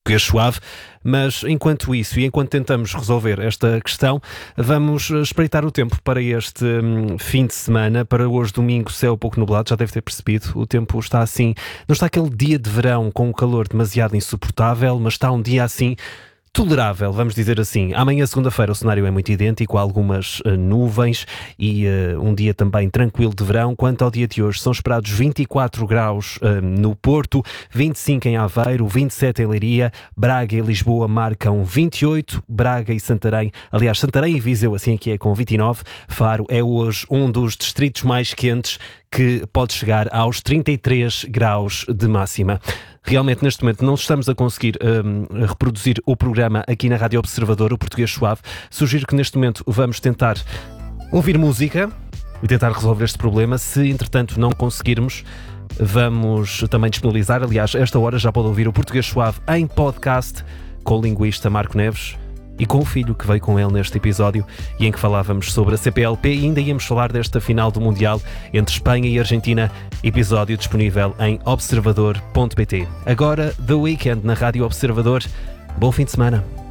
português suave. Mas enquanto isso e enquanto tentamos resolver esta questão, vamos espreitar o tempo para este fim de semana. Para hoje, domingo, céu pouco nublado, já deve ter percebido. O tempo está assim, não está aquele dia de verão com o calor demasiado insuportável, mas está um dia assim tolerável, vamos dizer assim. Amanhã, segunda-feira, o cenário é muito idêntico, há algumas nuvens e um dia também tranquilo de verão. Quanto ao dia de hoje, são esperados 24 graus no Porto, 25 em Aveiro, 27 em Leiria, Braga e Lisboa marcam 28, Braga e Santarém, aliás, Santarém e Viseu, assim aqui é com 29, Faro é hoje um dos distritos mais quentes, que pode chegar aos 33 graus de máxima. Realmente, neste momento, não estamos a conseguir reproduzir o programa aqui na Rádio Observador, o Português Suave. Sugiro que neste momento vamos tentar ouvir música e tentar resolver este problema. Se, entretanto, não conseguirmos, vamos também disponibilizar. Aliás, a esta hora já pode ouvir o Português Suave em podcast com o linguista Marco Neves e com o filho que veio com ele neste episódio e em que falávamos sobre a CPLP e ainda íamos falar desta final do Mundial entre Espanha e Argentina, episódio disponível em observador.pt. Agora, The Weeknd na Rádio Observador. Bom fim de semana.